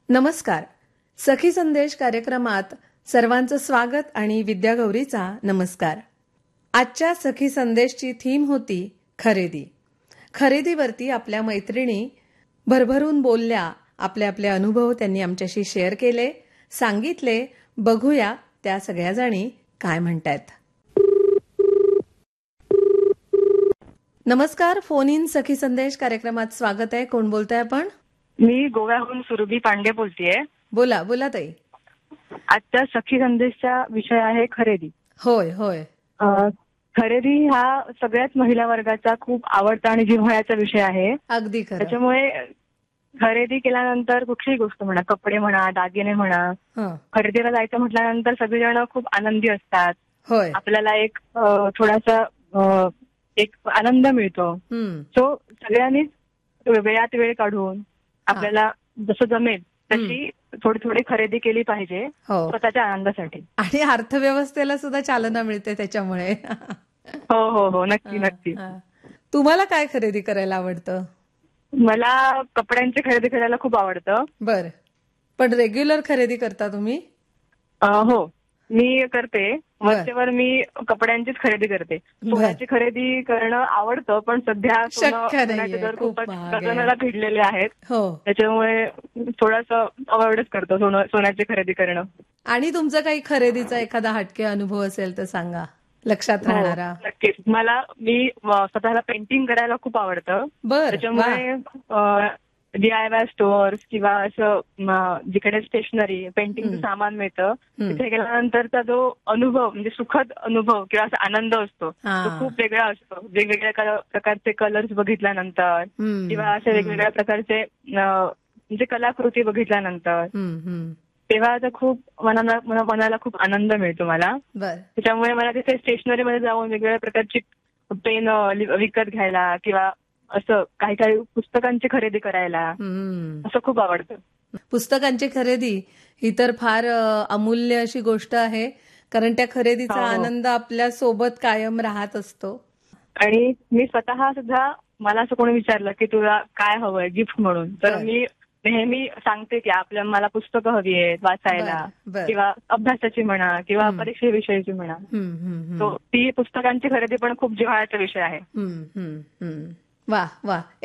नमस्कार. सखी संदेश कार्यक्रमात सर्वांचं स्वागत आणि विद्यागौरीचा नमस्कार. आजच्या सखी संदेशची थीम होती खरेदी. खरेदीवरती आपल्या मैत्रिणी भरभरून बोलल्या, आपले आपले अनुभव त्यांनी आमच्याशी शेअर केले, सांगितले. बघूया त्या सगळ्या जणी काय म्हणतायत. नमस्कार. फोन इन सखी संदेश कार्यक्रमात स्वागत आहे. कोण बोलताय आपण? मी गोव्याहून सुरभी पांडे बोलतेय. बोला बोला ताई. आजच्या सखी संदेशचा विषय आहे खरेदी. होय होय. खरेदी हा सगळ्याच महिला वर्गाचा खूप आवडता आणि जिव्हाळ्याचा विषय आहे. अगदी खरं. त्याच्यामुळे खरेदी केल्यानंतर कुठलीही गोष्ट म्हणा, कपडे म्हणा, दागिने म्हणा, खरेदीला जायचं म्हटल्यानंतर सगळेजण खूप आनंदी असतात. होय. आपल्याला एक थोडासा एक आनंद मिळतो. सो सगळ्यांनीच वेळात वेळ काढून आपल्याला जसं जमेल तशी थोडी थोडी खरेदी केली पाहिजे स्वतःच्या आनंदासाठी. आणि अर्थव्यवस्थेला सुद्धा चालना मिळते त्याच्यामुळे. हो हो हो, नक्की नक्की. तुम्हाला काय खरेदी करायला आवडतं? मला कपड्यांची खरेदी करायला खूप आवडतं. बर. पण रेग्युलर खरेदी करता तुम्ही? हो, मी करते. वरचेवर मी कपड्यांचीच खरेदी करते. सोन्याची खरेदी करणं आवडतं, पण सध्या सोन्याचे दर खूपच गगनाला भिडलेले आहेत. त्याच्यामुळे थोडंसं अवॉइडच करतो सोन्याची खरेदी करणं. आणि तुमचा काही खरेदीचा एखादा हटके अनुभव असेल तर सांगा, लक्षात राहणारा. नक्कीच. मी स्वतःला पेंटिंग करायला खूप आवडतं. त्याच्यामुळे DIY स्टोअर्स किंवा असं जिकडे स्टेशनरी पेंटिंगचं सामान मिळतं तिथे गेल्यानंतरचा जो अनुभव म्हणजे सुखद अनुभव किंवा असा आनंद असतो तो खूप वेगळा असतो. वेगवेगळ्या प्रकारचे कलर्स बघितल्यानंतर किंवा अशा वेगवेगळ्या प्रकारचे म्हणजे कलाकृती बघितल्यानंतर तेव्हा खूप मनाला खूप आनंद मिळतो मला. त्याच्यामुळे मला तिथे स्टेशनरीमध्ये जाऊन वेगवेगळ्या प्रकारची पेन विकत घ्यायला किंवा असं काही काही पुस्तकांची खरेदी करायला असं खूप आवडतं. पुस्तकांची खरेदी ही तर फार अमूल्य अशी गोष्ट आहे, कारण त्या खरेदीचा आनंद आपल्या सोबत कायम राहत असतो. आणि मी स्वतः सुद्धा, मला असं कोणी विचारलं की तुला काय हवंय गिफ्ट म्हणून, तर मी नेहमी सांगते की मला पुस्तकं हवी आहेत वाचायला किंवा अभ्यासाची म्हणा किंवा परीक्षेविषयीची म्हणा. ती पुस्तकांची खरेदी पण खूप जिव्हाळ्याचा विषय आहे. वा वा.